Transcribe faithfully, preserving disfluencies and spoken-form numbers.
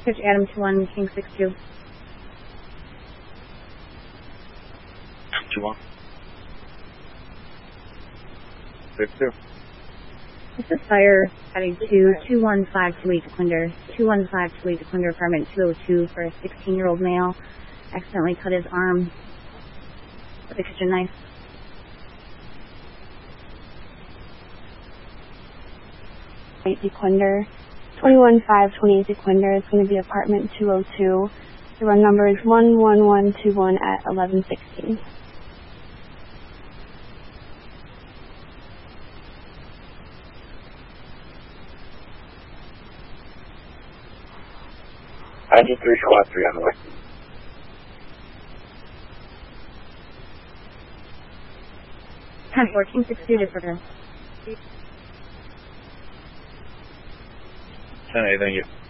Switch Adam to one, King six two. two one. six two. This is fire heading to two one five two eight Dequinder. two one five two eight Dequinder, apartment two oh two for a sixteen-year-old male. Accidentally cut his arm with a kitchen knife. Dequinder. twenty-one five twenty-eight Dequinder. It's going to be apartment two oh two. The run number is one one one two one at eleven sixteen. I G three squad three on the way. ten fourteen six two Disregard. ten eight, thank you.